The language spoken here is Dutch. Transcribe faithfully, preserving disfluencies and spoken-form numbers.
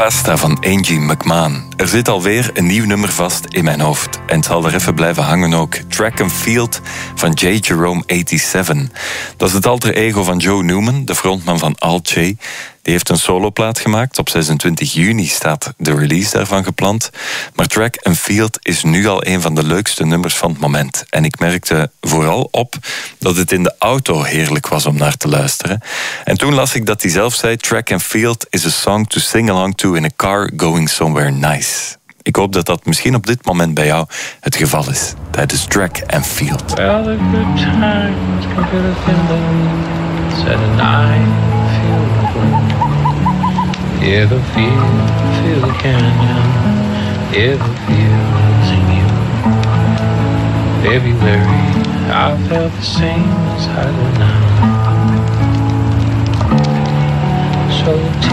Pasta van Angie McMahon. Er zit alweer een nieuw nummer vast in mijn hoofd. En het zal er even blijven hangen ook. Track and Field van J. Jerome zevenennegentig. Dat is het alter ego van Joe Newman, de frontman van Alt J. Die heeft een soloplaat gemaakt. Op zesentwintig juni staat de release daarvan gepland. Maar Track and Field is nu al een van de leukste nummers van het moment. En ik merkte vooral op dat het in de auto heerlijk was om naar te luisteren. En toen las ik dat hij zelf zei: Track and Field is a song to sing along to in a car going somewhere nice. Ik hoop dat dat misschien op dit moment bij jou het geval is. Tijdens Track and Field. Well, the good times come to the window, said and I feel the gloom. Hear the field, feel the canyon, hear the fields in you. February, I felt the same as I do now. So